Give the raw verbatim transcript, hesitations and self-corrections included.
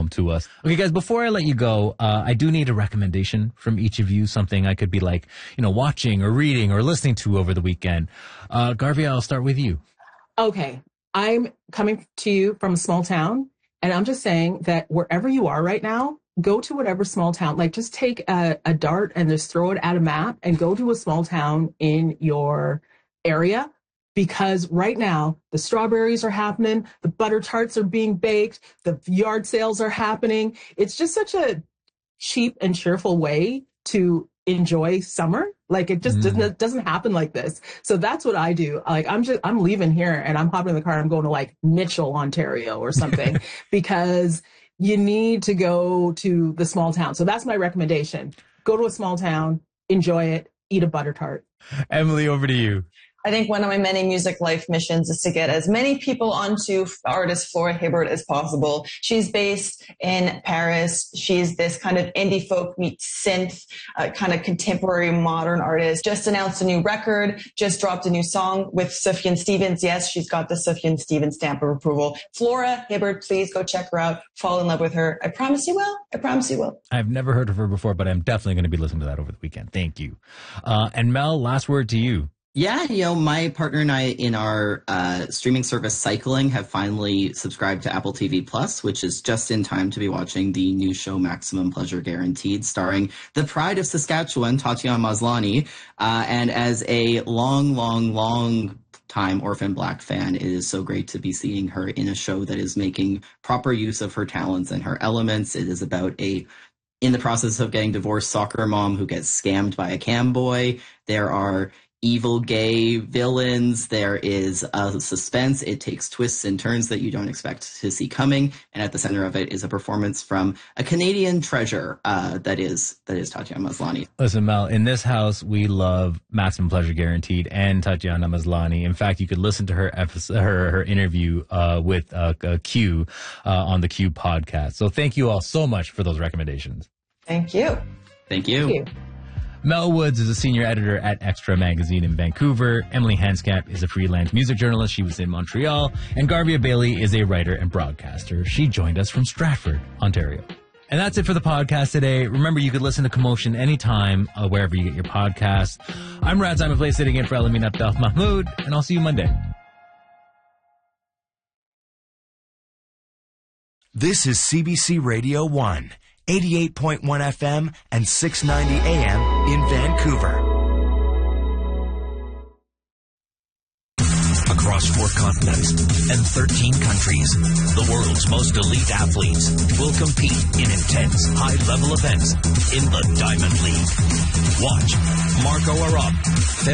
to us. Okay, guys, before I let you go, uh, I do need a recommendation from each of you, something I could be like, you know, watching or reading or listening to over the weekend. Uh, Garvey, I'll start with you. Okay, I'm coming to you from a small town, and I'm just saying that wherever you are right now, go to whatever small town, like just take a, a dart and just throw it at a map and go to a small town in your area. Because right now, the strawberries are happening, the butter tarts are being baked, the yard sales are happening. It's just such a cheap and cheerful way to enjoy summer. Like it just mm. doesn't doesn't happen like this. So that's what I do. Like I'm just I'm leaving here and I'm hopping in the car. I'm going to like Mitchell, Ontario or something because you need to go to the small town. So that's my recommendation. Go to a small town, enjoy it, eat a butter tart. Emily, over to you. I think one of my many music life missions is to get as many people onto artist Flora Hibbert as possible. She's based in Paris. She's this kind of indie folk meets synth, uh, kind of contemporary modern artist. Just announced a new record, just dropped a new song with Sufjan Stevens. Yes, she's got the Sufjan Stevens stamp of approval. Flora Hibbert, please go check her out. Fall in love with her. I promise you will. I promise you will. I've never heard of her before, but I'm definitely going to be listening to that over the weekend. Thank you. Uh, and Mel, last word to you. Yeah, you know, my partner and I in our uh, streaming service Cycling have finally subscribed to Apple T V Plus, which is just in time to be watching the new show Maximum Pleasure Guaranteed, starring the pride of Saskatchewan, Tatiana Maslany. Uh, and as a long, long, long time Orphan Black fan, it is so great to be seeing her in a show that is making proper use of her talents and her elements. It is about a in the process of getting divorced soccer mom who gets scammed by a cam boy. There are evil gay villains. There is a suspense. It takes twists and turns that you don't expect to see coming. And at the center of it is a performance from a Canadian treasure uh, that is that is Tatiana Maslany. Listen, Mel, in this house, we love Maximum Pleasure Guaranteed and Tatiana Maslany. In fact, you could listen to her episode, her, her interview uh, with uh, uh, Q uh, on the Q podcast. So thank you all so much for those recommendations. Thank you. Thank you. Thank you. Mel Woods is a senior editor at Extra Magazine in Vancouver. Emily Hanscamp is a freelance music journalist. She was in Montreal. And Garvia Bailey is a writer and broadcaster. She joined us from Stratford, Ontario. And that's it for the podcast today. Remember, you could listen to Commotion anytime, uh, wherever you get your podcasts. I'm Rad Simon Play, sitting in for Elamin Abdel Mahmoud, and I'll see you Monday. This is C B C Radio one. eighty-eight point one F M and six ninety A M in Vancouver. Across four continents and thirteen countries, the world's most elite athletes will compete in intense, high-level events in the Diamond League. Watch Marco Arop